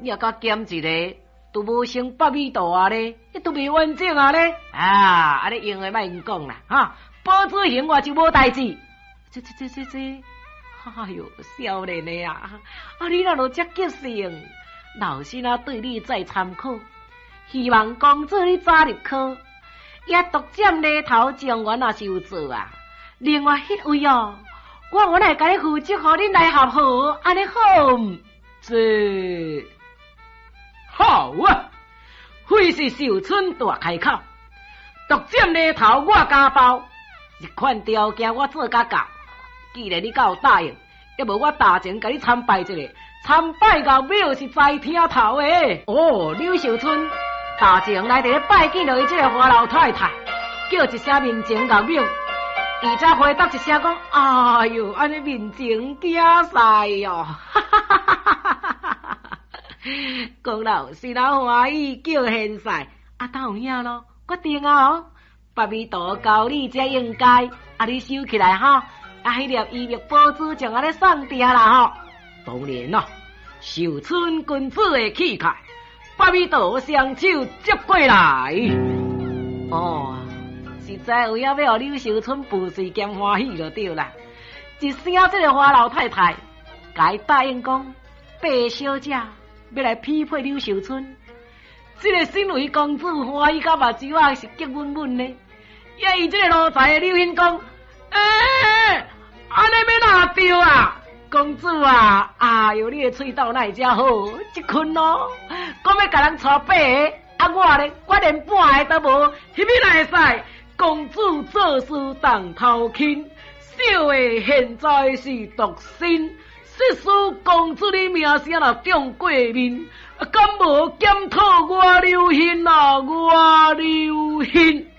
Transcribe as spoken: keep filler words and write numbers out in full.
也甲减一个，都无成八米大啊咧，你都未完整啊咧。啊，安尼用诶莫用讲啦，哈，保子行我就无代志。这这这这这，哎哟，少年的啊，啊你若落遮激性，老师啊对你再参考，希望公主你早入科，也独占犁头状元也是有做啊。另外迄位哦，我我来甲你负责，互恁来合伙，安尼好毋？这好啊！非是寿春大开口，独占犁头我家包，一款条件我做甲到。既然你敢有答应，要无我大前甲你参拜一下，参拜到庙是在听头的。哦，柳寿春大前来伫拜见到伊这个花老太太，叫一声面前到庙。伊才回答一声讲：“哎哟，安尼面前惊晒哟！”哈哈哈哈哈哈！讲老师老欢喜叫现赛，啊，当有影咯，决定啊哦，八米大交你才应该，啊，你收起来哈，啊，迄粒医药宝珠将安尼送定啦吼。当然啦，寿春君子的气概，八米大双手接过来。哦。实在有影要互柳寿春不随兼欢喜就对啦。一声这个花老太太，该答应讲，八小姐要来匹配柳寿春。这个身为公主欢喜到目睭啊是激稳稳的，也以这个奴才的柳hin讲，哎，安尼要哪着啊？公主啊，哎哟，你的喙斗哪会遮好？一困咯，讲要甲人娶八个，啊我咧，我连半个都无，迄边哪会使？公主做事当头轻，小的现在是独身，实使公主的名声若中过面，敢无检讨我刘hin啊？我刘hin。